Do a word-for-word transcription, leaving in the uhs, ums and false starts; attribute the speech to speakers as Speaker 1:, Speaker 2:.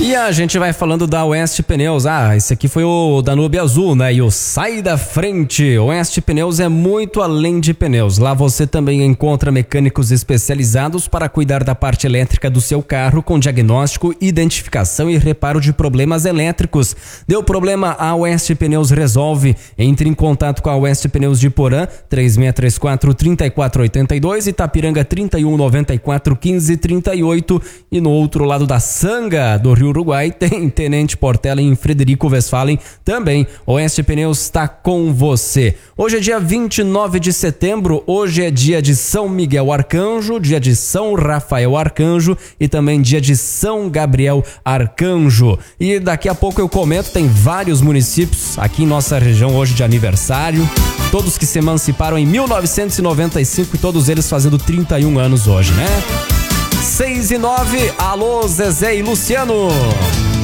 Speaker 1: E a gente vai falando da Oeste Pneus. Ah, esse aqui foi o Danúbio Azul, né? E o Sai da Frente. Oeste Pneus é muito além de pneus. Lá você também encontra mecânicos especializados para cuidar da parte elétrica do seu carro com diagnóstico, identificação e reparo de problemas elétricos. Deu problema, a Oeste Pneus resolve. Entre em contato com a Oeste Pneus de Porã, três seis três quatro, três quatro oito dois, Itapiranga trinta e um, noventa e quatro, quinze, trinta e oito. E no outro lado da Sanga, do Rio Uruguai, tem Tenente Portela em Frederico Westphalen. Também Oeste Pneus está com você. Hoje é dia vinte e nove de setembro, hoje é dia de São Miguel Arcanjo, dia de São Rafael Arcanjo e também dia de São Gabriel Arcanjo. E daqui a pouco eu comento, tem vários municípios aqui em nossa região hoje de aniversário, todos que se emanciparam em mil novecentos e noventa e cinco e todos eles fazendo trinta e um anos hoje, né? seis e nove, alô Zezé e Luciano.